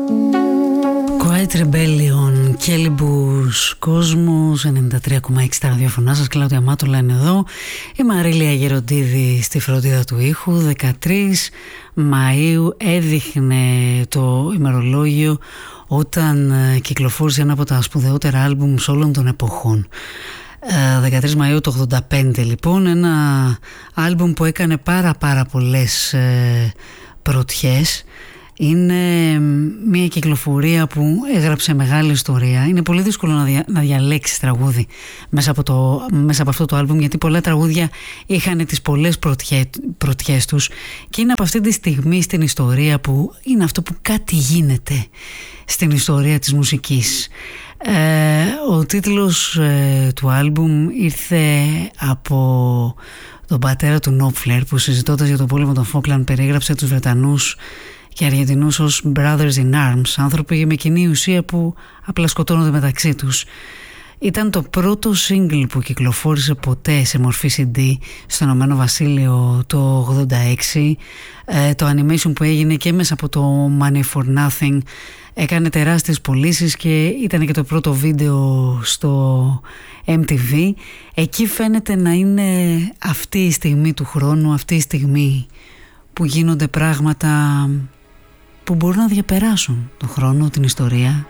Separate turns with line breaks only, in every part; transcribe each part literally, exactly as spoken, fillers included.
Quiet Rebellion, Κέλιμπους, Κόσμος, ενενήντα τρία κόμμα έξι τα ραδιοφωνά σας, Κλάουδια Μάτουλα είναι εδώ. Η Μαρίλια Γεροντίδη στη φροντίδα του ήχου. Δεκατρείς Μαΐου έδειχνε το ημερολόγιο όταν κυκλοφόρησε ένα από τα σπουδαιότερα άλμπουμ όλων των εποχών. δεκατρείς Μαΐου του ογδόντα πέντε λοιπόν, ένα άλμπουμ που έκανε πάρα πάρα πολλές πρωτιές. Είναι μια κυκλοφορία που έγραψε μεγάλη ιστορία. Είναι πολύ δύσκολο να, δια, να διαλέξεις τραγούδι μέσα από, το, μέσα από αυτό το άλμπουμ, γιατί πολλά τραγούδια είχαν τις πολλές πρωτιέ, πρωτιές τους και είναι από αυτή τη στιγμή στην ιστορία που είναι αυτό που κάτι γίνεται στην ιστορία της μουσικής. Ε, ο τίτλος ε, του άλμπουμ ήρθε από τον πατέρα του Νόπφλερ, που συζητώντας για το πόλεμο των Φόκλαντ περίγραψε τους Βρετανούς και Αργεντινούς ως brothers in arms, άνθρωποι με κοινή ουσία που απλά σκοτώνονται μεταξύ τους. Ήταν το πρώτο single που κυκλοφόρησε ποτέ σε μορφή σι ντι στο Ηνωμένο Βασίλειο το ογδόντα έξι. Ε, το animation που έγινε και μέσα από το Money for Nothing έκανε τεράστιες πωλήσεις και ήταν και το πρώτο βίντεο στο εμ τι βι. Εκεί φαίνεται να είναι αυτή η στιγμή του χρόνου, αυτή η στιγμή που γίνονται πράγματα που μπορούν να διαπεράσουν τον χρόνο, την ιστορία.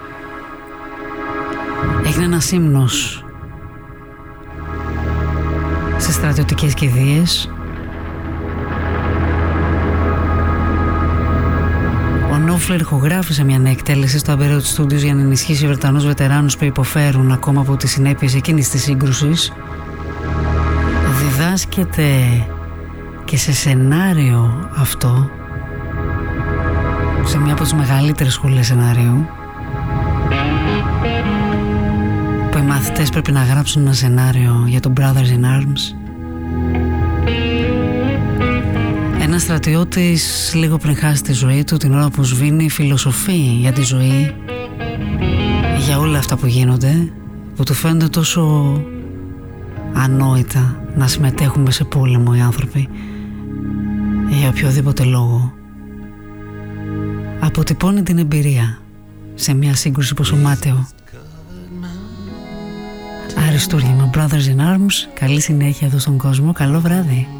Έγινε ένας ύμνος σε στρατιωτικές κηδείες. Ο Νόπφλερ ηχογράφησε μια νέα εκτέλεση στο Abbey Road Studios για να ενισχύσει Βρετανούς βετεράνους που υποφέρουν ακόμα από τις συνέπειες εκείνης της σύγκρουσης. Διδάσκεται και σε σενάριο αυτό σε μια από τις μεγαλύτερες σχολές σενάριου, που οι μαθητές πρέπει να γράψουν ένα σενάριο για το Brothers in Arms. Ένας στρατιώτης λίγο πριν χάσει τη ζωή του, την ώρα που σβήνει, φιλοσοφεί για τη ζωή, για όλα αυτά που γίνονται, που του φαίνονται τόσο ανόητα να συμμετέχουμε σε πόλεμο οι άνθρωποι για οποιοδήποτε λόγο. Αποτυπώνει την εμπειρία σε μια σύγκρουση πόσο μάταιο. Αριστούργημα, Brothers in Arms. Καλή συνέχεια εδώ στον κόσμο. Καλό βράδυ.